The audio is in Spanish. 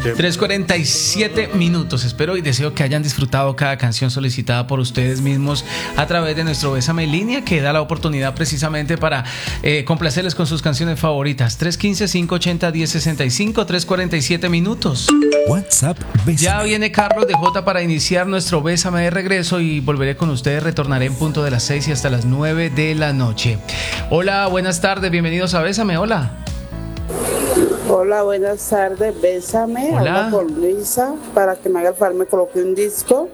3:47 minutos. Espero y deseo que hayan disfrutado cada canción solicitada por ustedes mismos a través de nuestro Bésame en Línea, que da la oportunidad precisamente para complacerles con sus canciones favoritas. 315-580-1065, 3:47 minutos. WhatsApp Bésame. Ya viene Carlos de J para iniciar nuestro Bésame de regreso y volveré con ustedes. Retornaré en punto de las 6 y hasta las 9 de la noche. Hola, buenas tardes, bienvenidos a Bésame. Hola. Hola, buenas tardes, Bésame. Hola. Habla con Luisa para que me haga el favor, me coloque un disco.